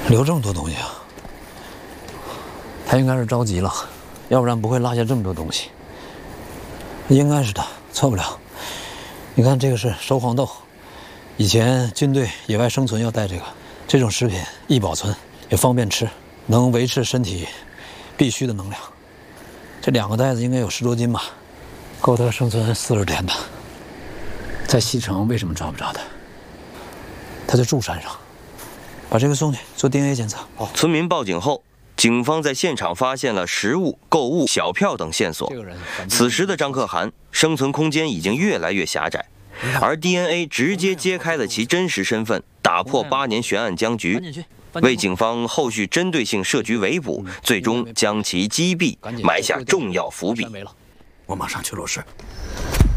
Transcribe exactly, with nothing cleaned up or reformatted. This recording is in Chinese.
留这么多东西啊？他应该是着急了，要不然不会落下这么多东西。应该是的，错不了。你看，这个是熟黄豆，以前军队野外生存要带这个，这种食品易保存，也方便吃，能维持身体必须的能量。这两个袋子应该有十多斤吧，够他生存四十天的。在西城为什么抓不着他？他就住山上。把这个送去做 D N A 检测。 哦，村民报警后，警方在现场发现了食物、购物、小票等线索。此时的张可汗生存空间已经越来越狭窄，而 D N A 直接揭开了其真实身份，打破八年悬案僵局，为警方后续针对性设局围捕，最终将其击毙，埋下重要伏笔。 我马上去落实。